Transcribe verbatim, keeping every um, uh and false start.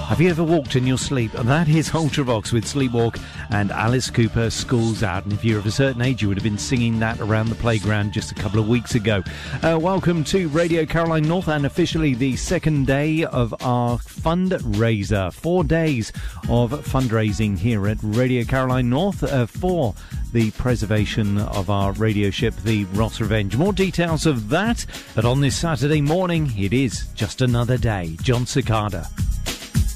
Have you ever walked in your sleep? That is Ultravox with Sleepwalk and Alice Cooper, School's Out. And if you're of a certain age, you would have been singing that around the playground just a couple of weeks ago. Uh, welcome to Radio Caroline North, and officially the second day of our fundraiser. Four days of fundraising here at Radio Caroline North uh, for the preservation of our radio ship, the Ross Revenge. More details of that, but on this Saturday morning, it is just another day. John Cicada.